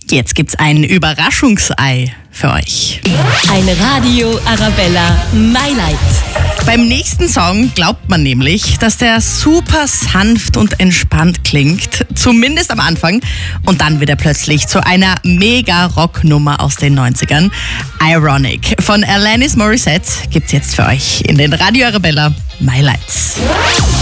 Jetzt gibt's ein Überraschungsei für euch. Ein Radio Arabella Mailight. Beim nächsten Song glaubt man nämlich, dass der super sanft und entspannt klingt, zumindest am Anfang, und dann wird er plötzlich zu einer Mega-Rock-Nummer aus den 90ern. Ironic von Alanis Morissette gibt's jetzt für euch in den Radio Arabella Mailights.